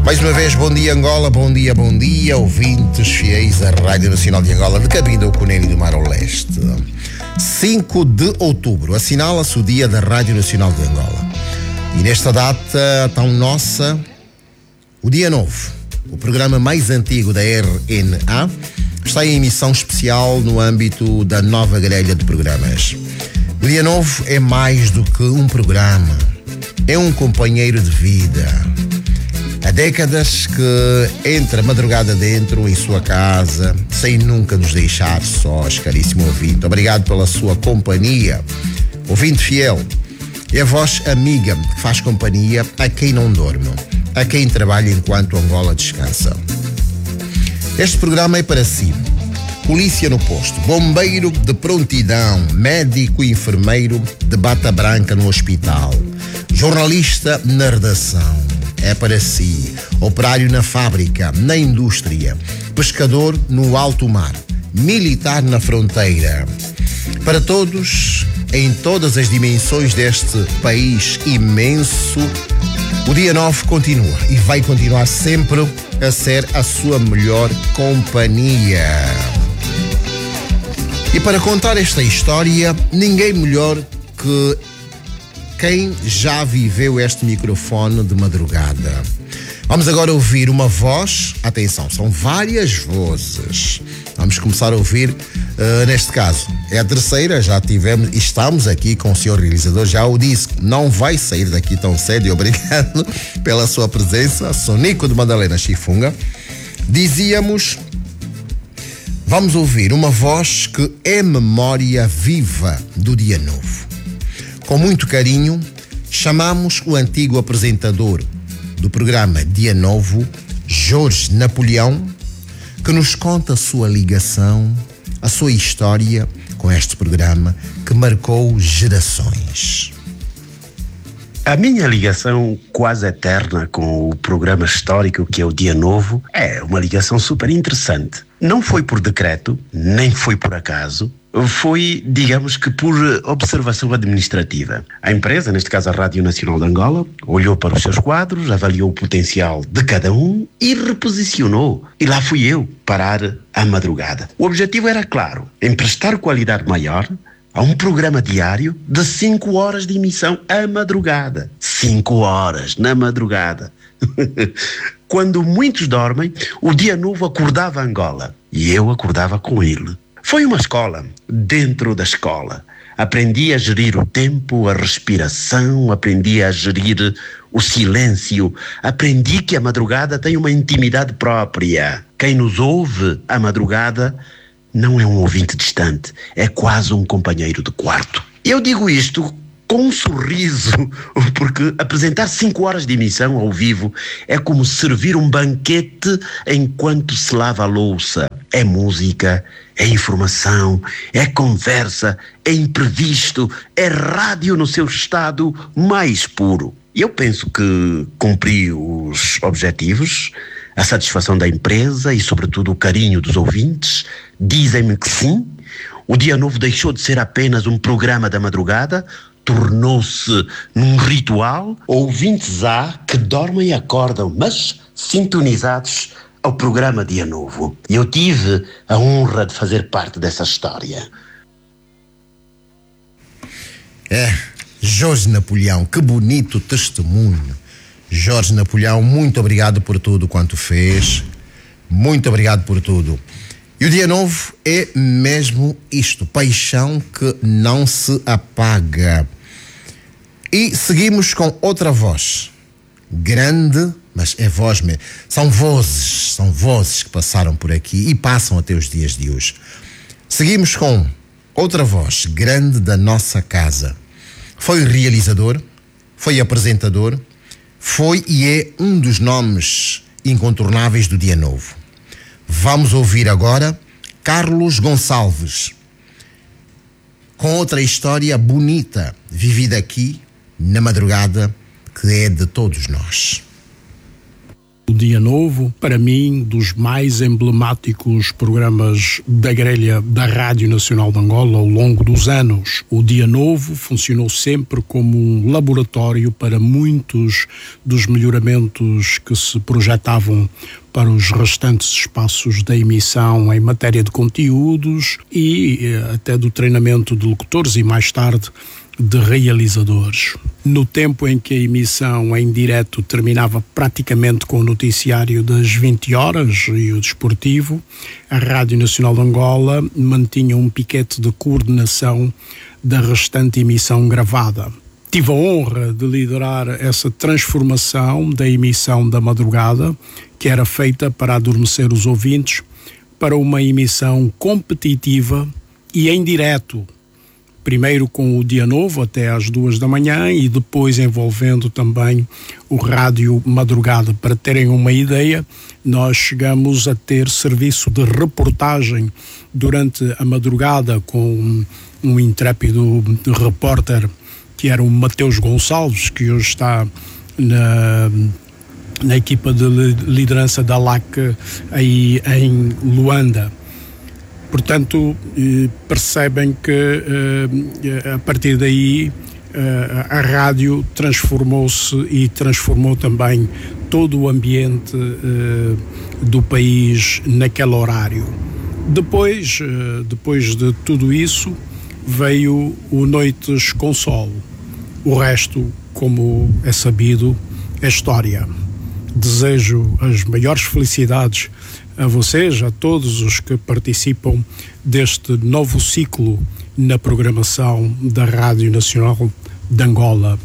Mais uma vez, bom dia Angola, bom dia, ouvintes fiéis da Rádio Nacional de Angola, de Cabinda ao Cunene do Mar ao Leste. 5 de outubro, assinala-se o dia da Rádio Nacional de Angola. E nesta data tão nossa, o Dia Novo, o programa mais antigo da RNA, está em emissão especial no âmbito da nova grelha de programas. O Dia Novo é mais do que um programa, é um companheiro de vida. Há décadas que entra madrugada dentro em sua casa, sem nunca nos deixar sós, caríssimo ouvinte. Obrigado pela sua companhia. Ouvinte fiel, é a voz amiga que faz companhia a quem não dorme, a quem trabalha enquanto Angola descansa. Este programa é para si. Polícia no posto, bombeiro de prontidão, médico e enfermeiro de bata branca no hospital, jornalista na redação. É para si, operário na fábrica, na indústria, pescador no alto mar, militar na fronteira. Para todos, em todas as dimensões deste país imenso, o Dia 9 continua e vai continuar sempre a ser a sua melhor companhia. E para contar esta história, ninguém melhor que quem já viveu este microfone de madrugada. Vamos agora ouvir uma voz. Atenção, são várias vozes. Vamos começar a ouvir, neste caso, é a terceira, já tivemos, e estamos aqui com o senhor realizador, já o disse, não vai sair daqui tão cedo, e obrigado pela sua presença, Sonico de Madalena Chifunga. Dizíamos, vamos ouvir uma voz que é memória viva do Dia Novo. Com muito carinho, chamamos o antigo apresentador do programa Dia Novo, Jorge Napoleão, que nos conta a sua ligação, a sua história com este programa que marcou gerações. A minha ligação quase eterna com o programa histórico que é o Dia Novo é uma ligação super interessante. Não foi por decreto, nem foi por acaso, foi, digamos que, por observação administrativa. A empresa, neste caso a Rádio Nacional de Angola, olhou para os seus quadros, avaliou o potencial de cada um e reposicionou. E lá fui eu parar à madrugada. O objetivo era claro, emprestar qualidade maior a um programa diário de 5 horas de emissão à madrugada. 5 horas na madrugada. Quando muitos dormem, o Dia Novo acordava Angola e eu acordava com ele. Foi uma escola dentro da escola. Aprendi a gerir o tempo, a respiração, aprendi a gerir o silêncio. Aprendi que a madrugada tem uma intimidade própria. Quem nos ouve à madrugada não é um ouvinte distante, é quase um companheiro de quarto. Eu digo isto com um sorriso, porque apresentar 5 horas de emissão ao vivo é como servir um banquete enquanto se lava a louça. É música, é informação, é conversa, é imprevisto, é rádio no seu estado mais puro. Eu penso que cumpri os objetivos, a satisfação da empresa e, sobretudo, o carinho dos ouvintes. Dizem-me que sim. O Dia Novo deixou de ser apenas um programa da madrugada, tornou-se num ritual. Ouvintes há que dormem e acordam, mas sintonizados ao programa Dia Novo. E eu tive a honra de fazer parte dessa história. Jorge Napoleão, que bonito testemunho. Jorge Napoleão, muito obrigado por tudo quanto fez. Muito obrigado por tudo. E o Dia Novo é mesmo isto, paixão que não se apaga. E seguimos com outra voz, grande, mas é voz mesmo. São vozes que passaram por aqui e passam até os dias de hoje. Seguimos com outra voz, grande da nossa casa. Foi realizador, foi apresentador, foi e é um dos nomes incontornáveis do Dia Novo. Vamos ouvir agora Carlos Gonçalves, com outra história bonita, vivida aqui na madrugada, que é de todos nós. O Dia Novo, para mim, dos mais emblemáticos programas da grelha da Rádio Nacional de Angola ao longo dos anos. O Dia Novo funcionou sempre como um laboratório para muitos dos melhoramentos que se projetavam para os restantes espaços da emissão em matéria de conteúdos e até do treinamento de locutores e mais tarde de realizadores. No tempo em que a emissão em direto terminava praticamente com o noticiário das 20 horas e o desportivo, a Rádio Nacional de Angola mantinha um piquete de coordenação da restante emissão gravada. Tive a honra de liderar essa transformação da emissão da madrugada, que era feita para adormecer os ouvintes, para uma emissão competitiva e em direto. Primeiro com o Dia Novo até às 2 da manhã e depois envolvendo também o Rádio Madrugada. Para terem uma ideia, nós chegamos a ter serviço de reportagem durante a madrugada com um intrépido repórter que era o Mateus Gonçalves, que hoje está na equipa de liderança da LAC aí em Luanda. Portanto, percebem que a partir daí a rádio transformou-se e transformou também todo o ambiente do país naquele horário. Depois de tudo isso, veio o Noites com Sol. O resto, como é sabido, é história. Desejo as maiores felicidades a vocês, a todos os que participam deste novo ciclo na programação da Rádio Nacional de Angola.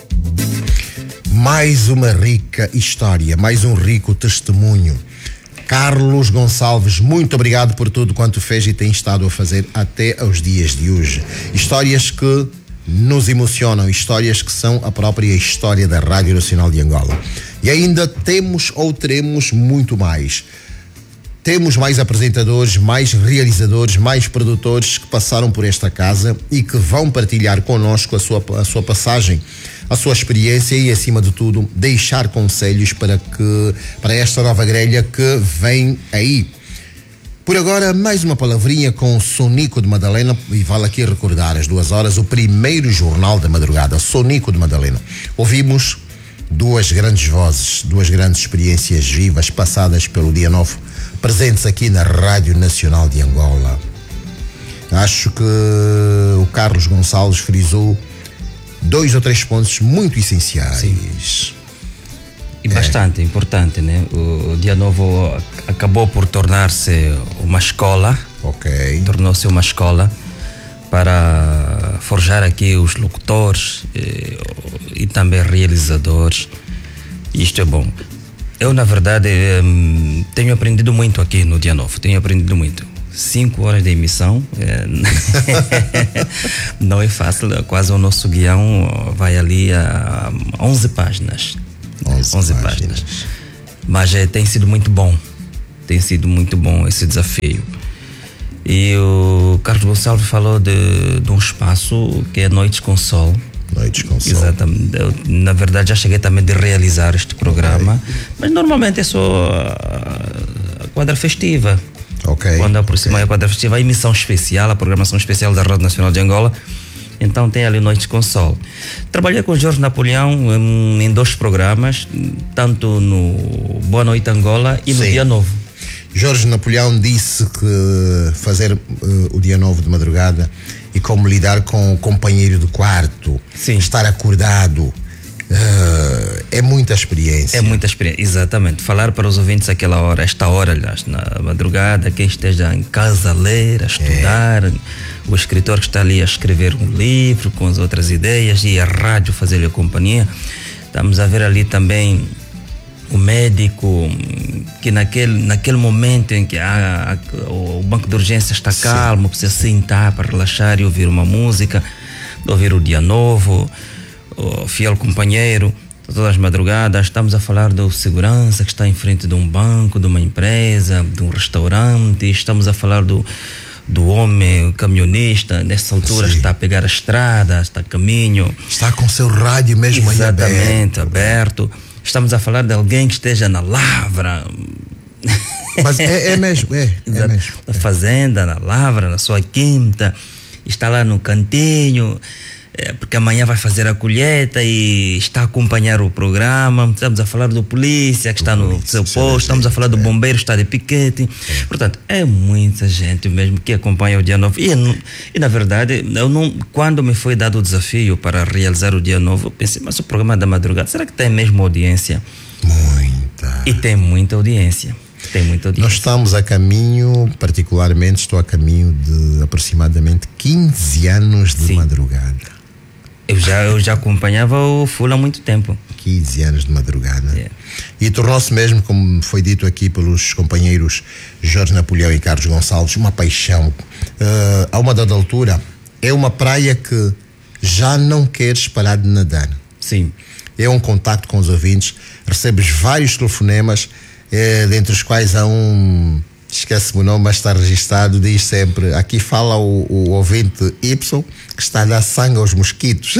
Mais uma rica história, mais um rico testemunho. Carlos Gonçalves, muito obrigado por tudo quanto fez e tem estado a fazer até aos dias de hoje. Histórias que nos emocionam, histórias que são a própria história da Rádio Nacional de Angola. E ainda temos ou teremos muito mais. Temos mais apresentadores, mais realizadores, mais produtores que passaram por esta casa e que vão partilhar connosco a sua passagem, a sua experiência e, acima de tudo, deixar conselhos para esta nova grelha que vem aí. Por agora, mais uma palavrinha com o Sonico de Madalena, e vale aqui recordar às 2 horas o primeiro jornal da madrugada, Sonico de Madalena. Ouvimos duas grandes vozes, duas grandes experiências vivas passadas pelo Dia Novo, presentes aqui na Rádio Nacional de Angola. Acho que o Carlos Gonçalves frisou 2 ou 3 pontos muito essenciais. Sim. E bastante importante, né? O Dia Novo acabou por tornar-se uma escola. Ok. Tornou-se uma escola para forjar aqui os locutores e também realizadores. E isto é bom. Eu, na verdade, tenho aprendido muito aqui no Dia Novo. Tenho aprendido muito. 5 horas de emissão não é fácil. Quase o nosso guião vai ali a 11 páginas. 11 páginas. Mas tem sido muito bom. Tem sido muito bom esse desafio. E o Carlos Gonçalves falou de um espaço que é Noites com Sol. Noites com Sol. Exatamente. Eu, na verdade, já cheguei também de realizar este programa, mas normalmente é só a quadra festiva. Ok. Quando aproxima a quadra festiva, a emissão especial, a programação especial da Rádio Nacional de Angola. Então tem ali Noites com Sol. Trabalhei com o Jorge Napoleão em 2 programas, tanto no Boa Noite Angola e no Dia Novo. Jorge Napoleão disse que fazer o Dia Novo de madrugada e como lidar com o companheiro de quarto, estar acordado, é muita experiência. É muita experiência, exatamente. Falar para os ouvintes aquela hora, esta hora, aliás, na madrugada, quem esteja em casa a ler, a estudar, o escritor que está ali a escrever um livro com as outras ideias e a rádio fazer-lhe a companhia. Estamos a ver ali também o médico que naquele momento em que o banco de urgência está calmo, precisa sentar para relaxar e ouvir uma música, ouvir o Dia Novo, o fiel companheiro, todas as madrugadas. Estamos a falar do segurança que está em frente de um banco, de uma empresa, de um restaurante. Estamos a falar do homem caminhonista, nessa altura está a pegar a estrada, está a caminho. Está com seu rádio mesmo aí aberto. estamos a falar de alguém que esteja na lavra. Mas é mesmo, é mesmo. Na fazenda, na lavra, na sua quinta, está lá no cantinho, porque amanhã vai fazer a colheita e está a acompanhar o programa. Estamos a falar do polícia que está no seu posto, estamos a falar do bombeiro que está de piquete. Portanto, é muita gente mesmo que acompanha o Dia Novo. E na verdade, quando me foi dado o desafio para realizar o Dia Novo, eu pensei, mas o programa da madrugada, será que tem mesmo audiência? Muita. E tem muita audiência. Tem muita audiência. Nós estamos a caminho, particularmente estou a caminho de aproximadamente 15 anos de madrugada. Eu já acompanhava o Full há muito tempo. 15 anos de madrugada. E tornou-se mesmo, como foi dito aqui pelos companheiros Jorge Napoleão e Carlos Gonçalves, uma paixão. A uma dada altura, é uma praia que já não queres parar de nadar. Sim. É um contacto com os ouvintes, recebes vários telefonemas, dentre os quais há um, esquece-me o nome, mas está registado, diz sempre, aqui fala o ouvinte Y, que está a dar sangue aos mosquitos.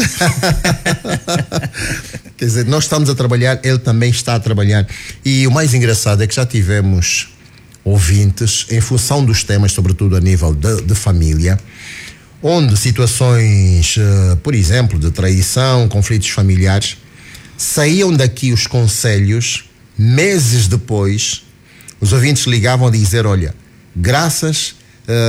Quer dizer, nós estamos a trabalhar, ele também está a trabalhar. E o mais engraçado é que já tivemos ouvintes, em função dos temas, sobretudo a nível de família, onde situações, por exemplo, de traição, conflitos familiares, saíam daqui os conselhos, meses depois, os ouvintes ligavam a dizer, olha, graças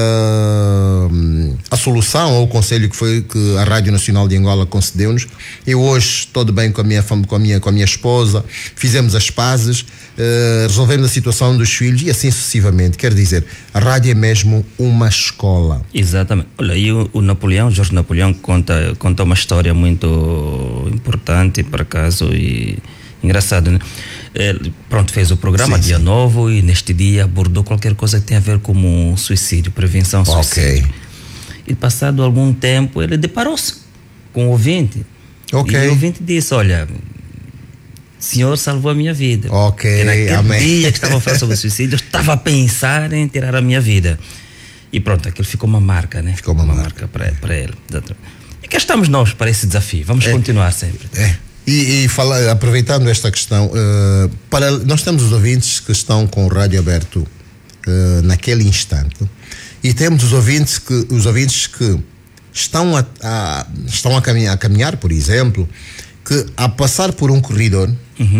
a solução ou o conselho que a Rádio Nacional de Angola concedeu-nos, eu hoje estou bem com a minha esposa, fizemos as pazes, resolvemos a situação dos filhos e assim sucessivamente. Quer dizer, a rádio é mesmo uma escola. Exatamente. Olha, e o Napoleão, Jorge Napoleão, conta uma história muito importante, por acaso, e engraçado, né? Ele, fez o programa Dia Novo e neste dia abordou qualquer coisa que tenha a ver com suicídio, prevenção suicídio. E passado algum tempo ele deparou-se com o ouvinte. E o ouvinte disse, olha, o senhor salvou a minha vida. Porque naquele dia que estava a falar sobre o suicídio, eu estava a pensar em tirar a minha vida. E pronto, aquilo ficou uma marca, né? Ficou uma marca para ele. E cá estamos nós para esse desafio. Vamos continuar sempre. Aproveitando esta questão, nós temos os ouvintes que estão com o rádio aberto naquele instante e temos os ouvintes que estão a caminhar, por exemplo, que a passar por um corredor,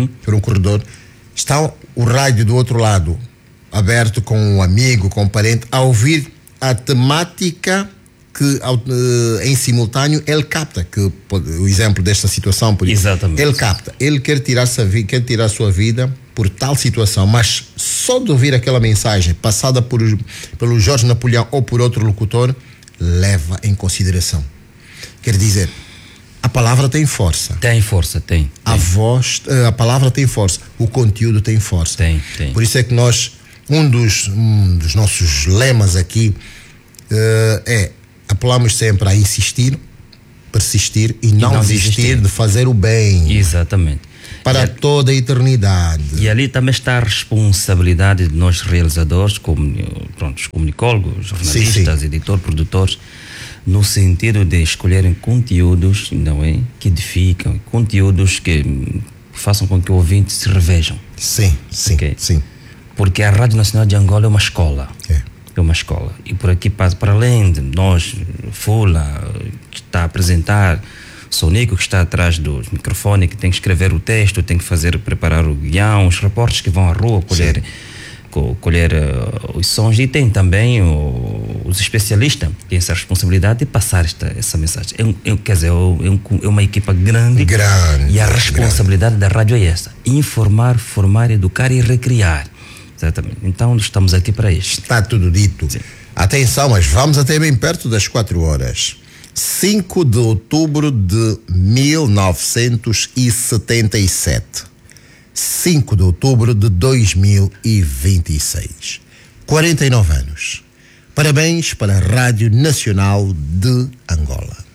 está o rádio do outro lado aberto com um amigo, com um parente, a ouvir a temática que em simultâneo ele capta, que o exemplo desta situação, por exemplo, ele capta, ele quer tirar a sua vida por tal situação, mas só de ouvir aquela mensagem passada pelo Jorge Napoleão ou por outro locutor, leva em consideração. Quer dizer, a palavra tem força. Tem. A palavra tem força, o conteúdo tem força. Tem. Por isso é que nós, um dos nossos lemas aqui apelamos sempre a insistir, persistir e não desistir de fazer o bem. Exatamente. Para toda a eternidade. E ali também está a responsabilidade de nós realizadores, os comunicólogos, jornalistas, editores, produtores, no sentido de escolherem conteúdos, não é, que edificam, conteúdos que façam com que o ouvinte se revejam. Sim. Porque a Rádio Nacional de Angola é uma escola. É uma escola. E por aqui, para além de nós, Fula, que está a apresentar, Sonico, que está atrás do microfone, que tem que escrever o texto, tem que preparar o guião, os repórteres que vão à rua colher os sons, e tem também os especialistas que têm essa responsabilidade de passar essa mensagem. Quer dizer, é uma equipa grande e a responsabilidade da rádio é essa: informar, formar, educar e recriar. Exatamente. Então estamos aqui para isto. Está tudo dito. Sim. Atenção, mas vamos até bem perto das 4 horas. 5 de outubro de 1977. 5 de outubro de 2026. 49 anos. Parabéns para a Rádio Nacional de Angola.